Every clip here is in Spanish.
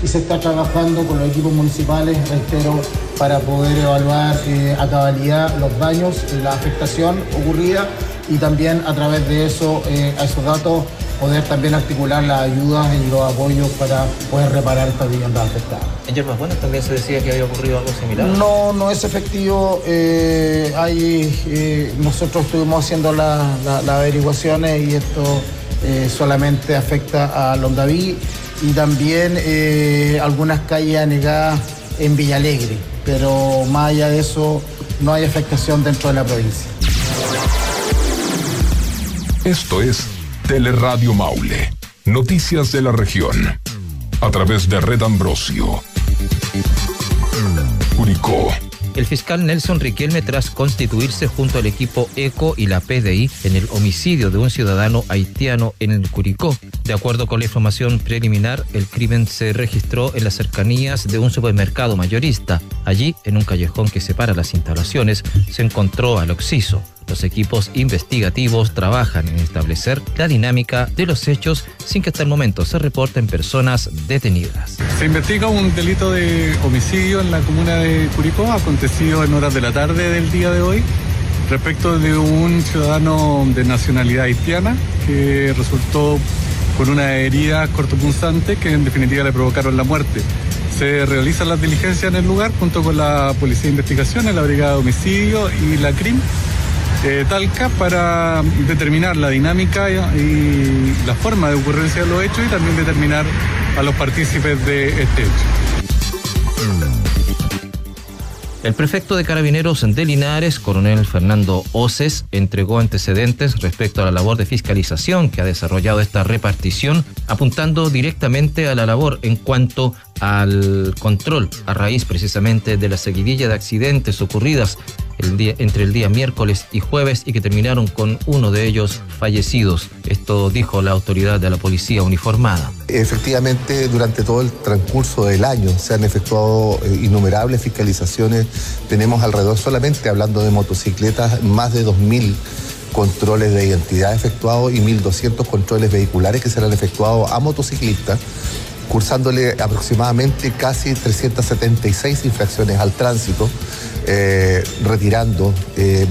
y se está trabajando con los equipos municipales, reitero, para poder evaluar a cabalidad los daños y la afectación ocurrida y también a través de eso, a esos datos, poder también articular las ayudas y los apoyos para poder reparar estas viviendas afectadas. En Yerbas Buenas también se decía que había ocurrido algo similar. No es efectivo. Nosotros estuvimos haciendo las averiguaciones y esto solamente afecta a Londaví y también algunas calles anegadas en Villa Alegre, pero más allá de eso no hay afectación dentro de la provincia. Esto es Teleradio Maule, noticias de la región, a través de Red Ambrosio. Curicó. El fiscal Nelson Riquelme, tras constituirse junto al equipo ECO y la PDI en el homicidio de un ciudadano haitiano en el Curicó. De acuerdo con la información preliminar, el crimen se registró en las cercanías de un supermercado mayorista. Allí, en un callejón que separa las instalaciones, se encontró al occiso. Los equipos investigativos trabajan en establecer la dinámica de los hechos sin que hasta el momento se reporten personas detenidas. Se investiga un delito de homicidio en la comuna de Curicó, acontecido en horas de la tarde del día de hoy, respecto de un ciudadano de nacionalidad haitiana que resultó con una herida cortopunzante que en definitiva le provocaron la muerte. Se realizan las diligencias en el lugar junto con la Policía de Investigaciones, la Brigada de Homicidio y la CRIM. Talca, para determinar la dinámica y la forma de ocurrencia de los hechos y también determinar a los partícipes de este hecho. El prefecto de Carabineros de Linares, coronel Fernando Oces, entregó antecedentes respecto a la labor de fiscalización que ha desarrollado esta repartición, apuntando directamente a la labor en cuanto al control a raíz precisamente de la seguidilla de accidentes ocurridas entre el día miércoles y jueves y que terminaron con uno de ellos fallecidos. Esto dijo la autoridad de la policía uniformada. Efectivamente, durante todo el transcurso del año se han efectuado innumerables fiscalizaciones. Tenemos alrededor, solamente hablando de motocicletas, más de 2.000 controles de identidad efectuados y 1.200 controles vehiculares que se han efectuado a motociclistas, cursándole aproximadamente casi 376 infracciones al tránsito, retirando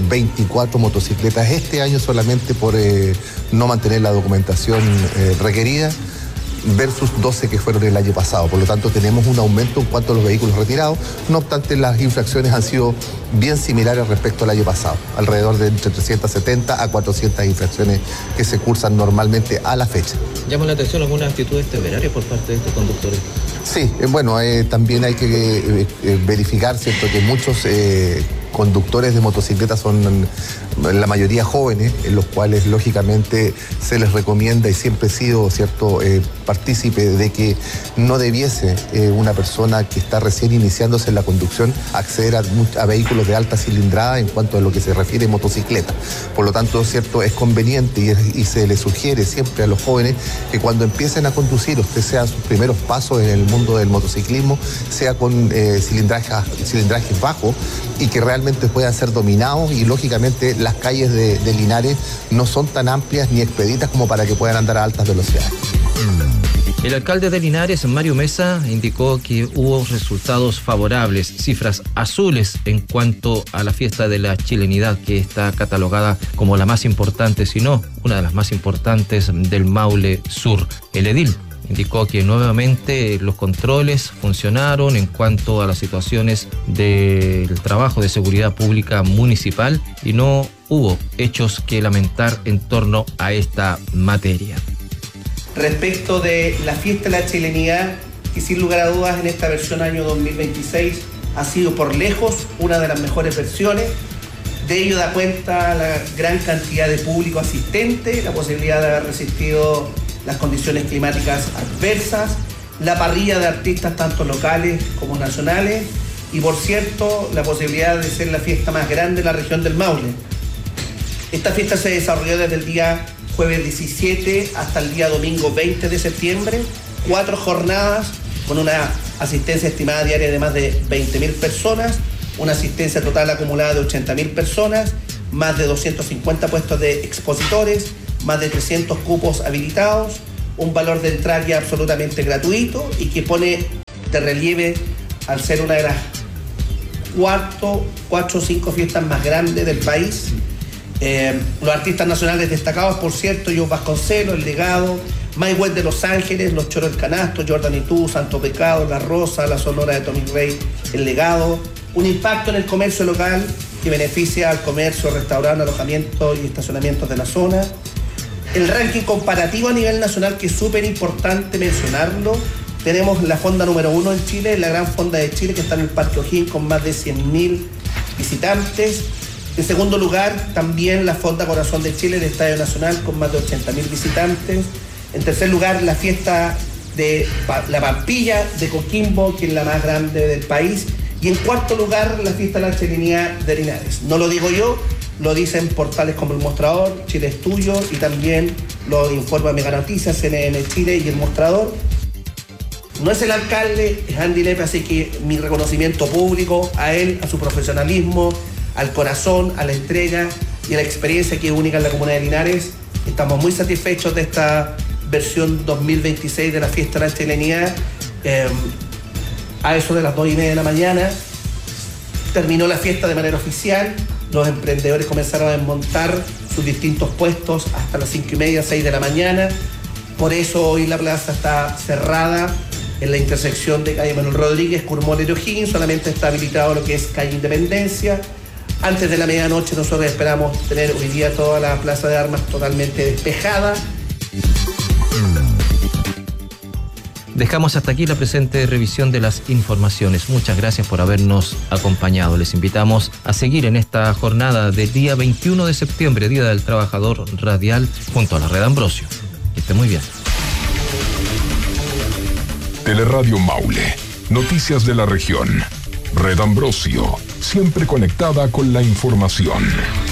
24 motocicletas este año solamente por no mantener la documentación requerida, versus 12 que fueron el año pasado. Por lo tanto, tenemos un aumento en cuanto a los vehículos retirados. No obstante, las infracciones han sido bien similares respecto al año pasado, alrededor de entre 370 a 400 infracciones que se cursan normalmente a la fecha. ¿Llama la atención algunas actitudes temerarias por parte de estos conductores? Sí, bueno, también hay que verificar, ¿cierto?, que muchos conductores de motocicletas son la mayoría jóvenes, en los cuales lógicamente se les recomienda, y siempre he sido, ¿cierto?, partícipe de que no debiese una persona que está recién iniciándose en la conducción acceder a vehículos de alta cilindrada en cuanto a lo que se refiere a motocicleta. Por lo tanto, ¿cierto?, es conveniente y se les sugiere siempre a los jóvenes que cuando empiecen a conducir, usted sea sus primeros pasos en el mundo del motociclismo, sea con cilindrajes bajos y que realmente puedan ser dominados, y lógicamente las calles de Linares no son tan amplias ni expeditas como para que puedan andar a altas velocidades. El alcalde de Linares, Mario Mesa, indicó que hubo resultados favorables, cifras azules en cuanto a la fiesta de la chilenidad, que está catalogada como la más importante, si no una de las más importantes del Maule Sur. El edil indicó que nuevamente los controles funcionaron en cuanto a las situaciones del trabajo de seguridad pública municipal y no hubo hechos que lamentar en torno a esta materia. Respecto de la fiesta de la chilenidad, que sin lugar a dudas en esta versión año 2026 ha sido por lejos una de las mejores versiones. De ello da cuenta la gran cantidad de público asistente, la posibilidad de haber resistido las condiciones climáticas adversas, la parrilla de artistas tanto locales como nacionales y, por cierto, la posibilidad de ser la fiesta más grande de la región del Maule. Esta fiesta se desarrolló desde el día jueves 17 hasta el día domingo 20 de septiembre, 4 jornadas con una asistencia estimada diaria de más de 20.000 personas, una asistencia total acumulada de 80.000 personas, más de 250 puestos de expositores, más de 300 cupos habilitados, un valor de entrada absolutamente gratuito y que pone de relieve al ser una de las cuatro o cinco fiestas más grandes del país. Los artistas nacionales destacados, por cierto, Joe Vasconcelos, El Legado, Mike West de Los Ángeles, Los Choros del Canasto, Jordan y Tú, Santo Pecado, La Rosa, La Sonora de Tommy Rey, El Legado. Un impacto en el comercio local que beneficia al comercio, restaurante, alojamientos y estacionamientos de la zona. El ranking comparativo a nivel nacional, que es súper importante mencionarlo. Tenemos la fonda número 1 en Chile, la Gran Fonda de Chile, que está en el Parque O'Higgins con más de 100.000 visitantes. En segundo lugar, también la Fonda Corazón de Chile, el Estadio Nacional, con más de 80.000 visitantes. En tercer lugar, la fiesta de la Pampilla de Coquimbo, que es la más grande del país. Y en cuarto lugar, la fiesta de la chilenidad de Linares. No lo digo yo, lo dicen portales como El Mostrador, Chile es Tuyo, y también lo informa Mega Noticias, CNN Chile y El Mostrador. No es el alcalde, es Andy Lepe, así que mi reconocimiento público a él, a su profesionalismo, al corazón, a la entrega y a la experiencia que es única en la comuna de Linares. Estamos muy satisfechos de esta versión 2026 de la fiesta de la chilenidad. A eso de las 2:30 de la mañana terminó la fiesta de manera oficial. Los emprendedores comenzaron a desmontar sus distintos puestos hasta las 5:30, 6 de la mañana. Por eso hoy la plaza está cerrada en la intersección de calle Manuel Rodríguez, Curmoler y O'Higgins. Solamente está habilitado lo que es calle Independencia. Antes de la medianoche nosotros esperamos tener hoy día toda la plaza de armas totalmente despejada. Dejamos hasta aquí la presente revisión de las informaciones. Muchas gracias por habernos acompañado. Les invitamos a seguir en esta jornada del día 21 de septiembre, Día del Trabajador Radial, junto a la Red Ambrosio. Que esté muy bien. Teleradio Maule. Noticias de la región. Red Ambrosio. Siempre conectada con la información.